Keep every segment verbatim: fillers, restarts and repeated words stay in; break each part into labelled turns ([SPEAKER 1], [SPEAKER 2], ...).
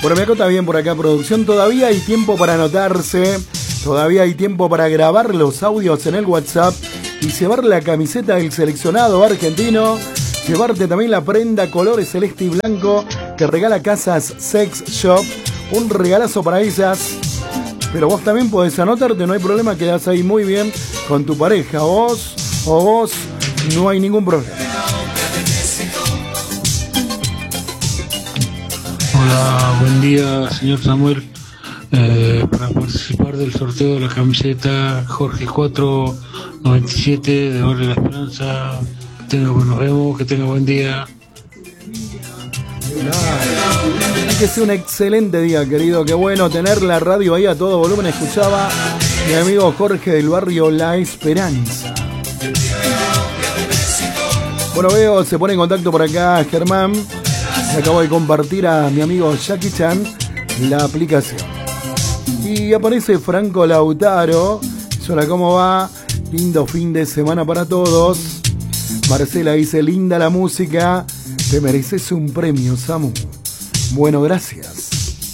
[SPEAKER 1] Bueno, me acota bien por acá, producción. Todavía hay tiempo para anotarse. Todavía hay tiempo para grabar los audios en el WhatsApp y llevar la camiseta del seleccionado argentino. Llevarte también la prenda colores celeste y blanco que regala Casas Sex Shop. Un regalazo para ellas. Pero vos también podés anotarte, no hay problema, quedás ahí muy bien con tu pareja. Vos o vos, no hay ningún problema.
[SPEAKER 2] Hola, buen día, señor Samuel. Eh, para participar del sorteo de la camiseta Jorge cuatro noventa y siete de Barrio La Esperanza. Que tenga, nos vemos, que tenga buen día.
[SPEAKER 1] Hay que ser un excelente día, querido. Qué bueno tener la radio ahí a todo volumen. Escuchaba mi amigo Jorge del barrio La Esperanza. Bueno, veo, se pone en contacto por acá Germán. Le acabo de compartir a mi amigo Jackie Chan la aplicación. Y aparece Franco Lautaro. Hola, ¿cómo va? Lindo fin de semana para todos. Marcela dice, linda la música. Te mereces un premio, Samu. Bueno, gracias.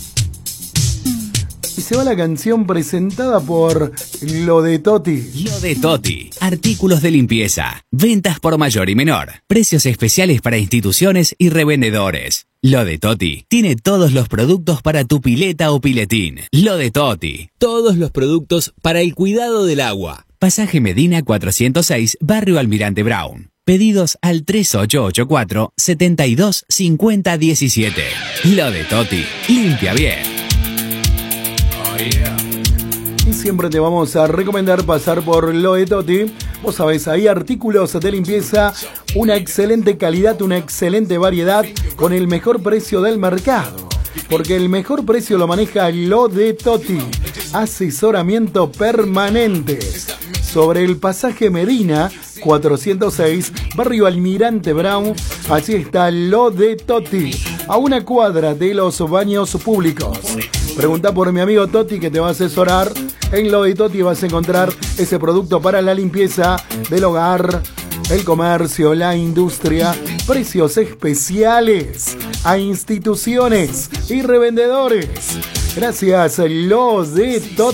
[SPEAKER 1] Y se va la canción presentada por Lo de Toti.
[SPEAKER 3] Lo de Toti. Artículos de limpieza. Ventas por mayor y menor. Precios especiales para instituciones y revendedores. Lo de Toti tiene todos los productos para tu pileta o piletín. Lo de Toti. Todos los productos para el cuidado del agua. Pasaje Medina cuatrocientos seis, Barrio Almirante Brown. Pedidos al tres ocho ocho cuatro, siete dos cinco cero uno siete. Lo de Toti. Limpia bien.
[SPEAKER 1] Oh, yeah. Y siempre te vamos a recomendar pasar por Lo de Toti. Vos sabés, hay artículos de limpieza, una excelente calidad, una excelente variedad, con el mejor precio del mercado. Porque el mejor precio lo maneja Lo de Toti. Asesoramiento permanente. Sobre el pasaje Medina cuatrocientos seis, Barrio Almirante Brown. Allí está Lo de Toti, a una cuadra de los baños públicos. Pregunta por mi amigo Toti, que te va a asesorar. En Lo de Toti vas a encontrar ese producto para la limpieza del hogar, el comercio, la industria. Precios especiales a instituciones y revendedores. Gracias, Lo de Toti.